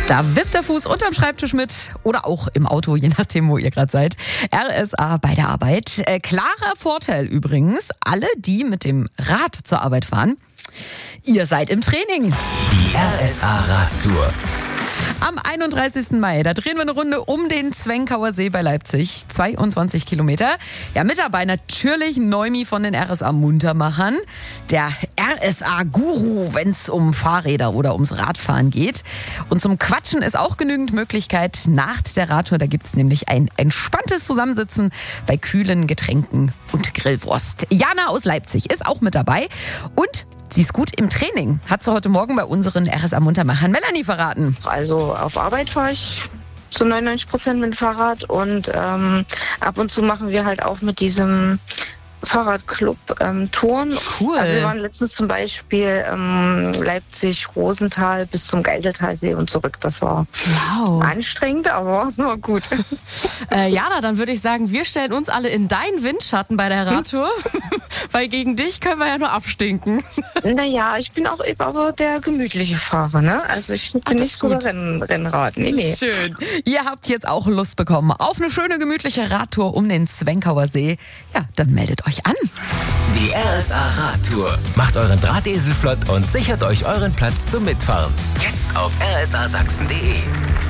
Da wippt der Fuß unterm Schreibtisch mit oder auch im Auto, je nachdem, wo ihr gerade seid. RSA bei der Arbeit. Klarer Vorteil übrigens, alle, die mit dem Rad zur Arbeit fahren, ihr seid im Training. Die RSA-Radtour. Am 31. Mai, da drehen wir eine Runde um den Zwenkauer See bei Leipzig. 22 Kilometer. Ja, mit dabei natürlich Neumi von den RSA Muntermachern. Der RSA-Guru, wenn es um Fahrräder oder ums Radfahren geht. Und zum Quatschen ist auch genügend Möglichkeit. Nach der Radtour, da gibt es nämlich ein entspanntes Zusammensitzen bei kühlen Getränken und Grillwurst. Jana aus Leipzig ist auch mit dabei. Und sie ist gut im Training, hat sie heute Morgen bei unseren RSA Muntermachern Melanie verraten. Also auf Arbeit fahre ich zu 99% mit dem Fahrrad und ab und zu machen wir halt auch mit diesem Fahrradclub Touren. Cool. Also wir waren letztens zum Beispiel Leipzig, Rosenthal bis zum Geiseltalsee und zurück. Das war anstrengend, aber war gut. Jana, dann würde ich sagen, wir stellen uns alle in deinen Windschatten bei der Radtour, weil gegen dich können wir ja nur abstinken. Naja, ich bin auch aber der gemütliche Fahrer, ne? Also ich bin nicht so Rennrad. Nee. Schön. Ihr habt jetzt auch Lust bekommen auf eine schöne, gemütliche Radtour um den Zwenkauer See. Ja, dann meldet euch an. Die RSA-Radtour. Macht euren Drahtesel flott und sichert euch euren Platz zum Mitfahren. Jetzt auf rsasachsen.de.